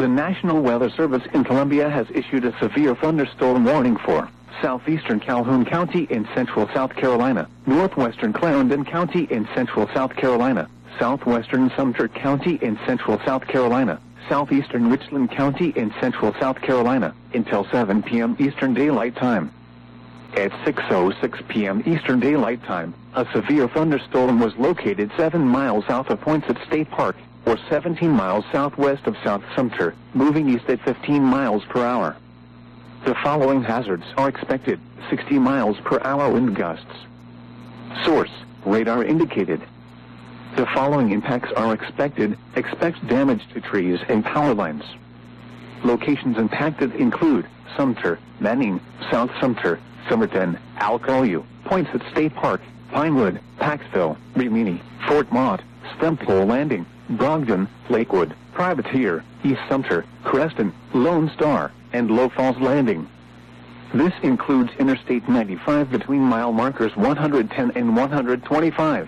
The National Weather Service in Columbia has issued a severe thunderstorm warning for southeastern Calhoun County in central South Carolina, northwestern Clarendon County in central South Carolina, southwestern Sumter County in central South Carolina, southeastern Richland County in central South Carolina, until 7 p.m. Eastern Daylight Time. At 6:06 p.m. Eastern Daylight Time, a severe thunderstorm was located 7 miles south of Poinsett State Park, or 17 miles southwest of South Sumter, moving east at 15 miles per hour. The following hazards are expected: 60 miles per hour wind gusts. Source: radar indicated. The following impacts are expected. Expect damage to trees and power lines. Locations impacted include Sumter, Manning, South Sumter, Somerton, Alcoa, Poinsett State Park, Pinewood, Paxville, Rimini, Fort Mott, Stemple Landing, Brogdon, Lakewood, Privateer, East Sumter, Creston, Lone Star, and Low Falls Landing. This includes Interstate 95 between mile markers 110 and 125.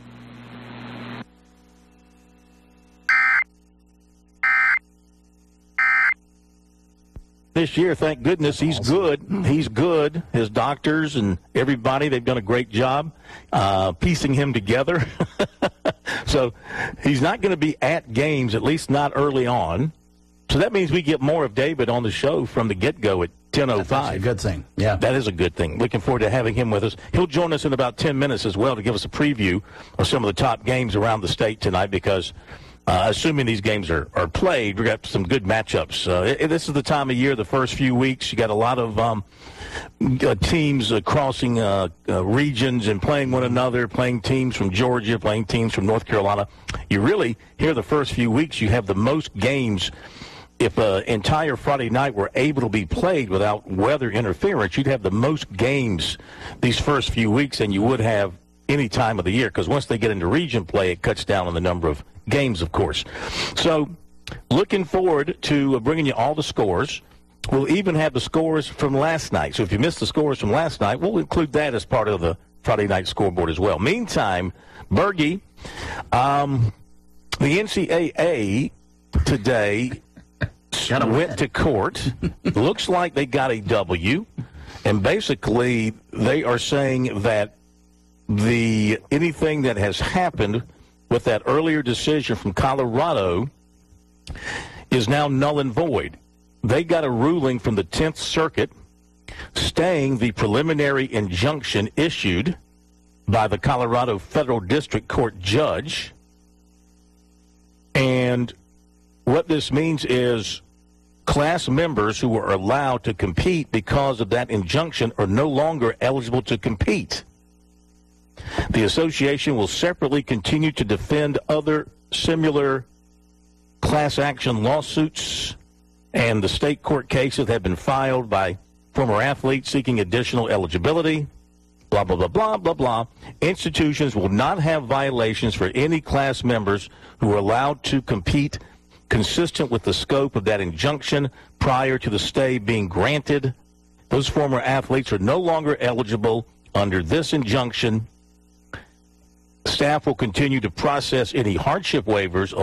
This year, thank goodness, he's good. He's good. His doctors and everybody, they've done a great job piecing him together. So he's not going to be at games, at least not early on. So that means we get more of David on the show from the get-go at 10:05. That's a good thing. Yeah. That is a good thing. Looking forward to having him with us. He'll join us in about 10 minutes as well to give us a preview of some of the top games around the state tonight because assuming these games are played, we've got some good matchups. This is the time of year, the first few weeks, you got a lot of teams crossing regions and playing one another, playing teams from Georgia, playing teams from North Carolina. You really, here the first few weeks, you have the most games. If an entire Friday night were able to be played without weather interference, you'd have the most games these first few weeks than you would have any time of the year because once they get into region play, it cuts down on the number of games, of course. So looking forward to bringing you all the scores. We'll even have the scores from last night. So if you missed the scores from last night, we'll include that as part of the Friday night scoreboard as well. Meantime, Bergie, the NCAA today went to court. Looks like they got a W. And basically, they are saying that anything that has happened with that earlier decision from Colorado is now null and void. They got a ruling from the 10th Circuit staying the preliminary injunction issued by the Colorado Federal District Court judge. And what this means is class members who were allowed to compete because of that injunction are no longer eligible to compete. The association will separately continue to defend other similar class action lawsuits, and the state court cases have been filed by former athletes seeking additional eligibility, blah, blah, blah, blah, blah, blah. Institutions will not have violations for any class members who are allowed to compete consistent with the scope of that injunction prior to the stay being granted. Those former athletes are no longer eligible under this injunction. Staff will continue to process any hardship waivers,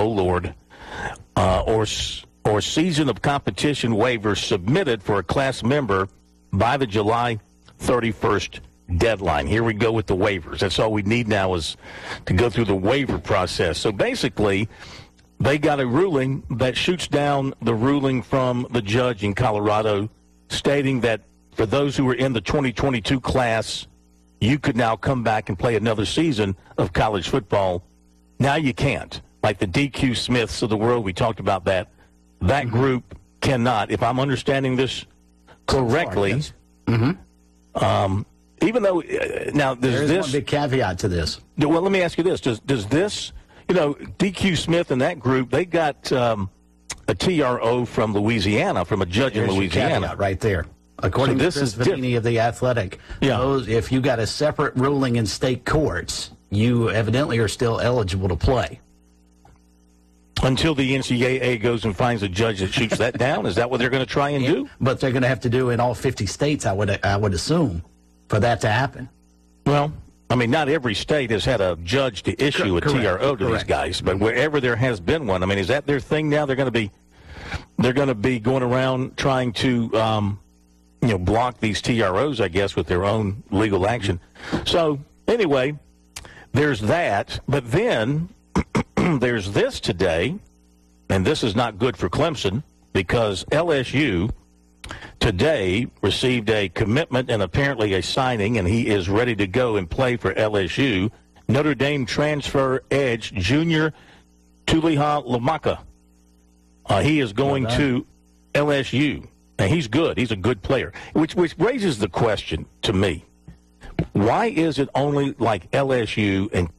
or season of competition waivers submitted for a class member by the July 31st deadline. Here we go with the waivers. That's all we need now is to go through the waiver process. So basically, they got a ruling that shoots down the ruling from the judge in Colorado stating that for those who were in the 2022 class, you could now come back and play another season of college football. Now you can't. Like the DQ Smiths of the world, we talked about that. That group cannot, if I'm understanding this correctly. Even though, now there's one big caveat to this. Well, let me ask you this. Does this, DQ Smith and that group, they got a TRO from Louisiana, from a judge in Louisiana. Your caveat right there. According to Chris Vanini of The Athletic, if you got a separate ruling in state courts, you evidently are still eligible to play. Until the NCAA goes and finds a judge that shoots that down? Is that what they're going to try and do? But they're going to have to do in all 50 states, I would assume, for that to happen. Well, I mean, not every state has had a judge to issue a TRO to these guys, but wherever there has been one, I mean, is that their thing now? They're going they're going to be going around trying to, block these TROs, I guess, with their own legal action. So anyway, there's that. But then there's this today, and this is not good for Clemson because LSU today received a commitment and apparently a signing, and he is ready to go and play for LSU. Notre Dame transfer edge, Junior Tuliha Lamaka. He is going to LSU, and he's good. He's a good player, which raises the question to me. Why is it only like LSU and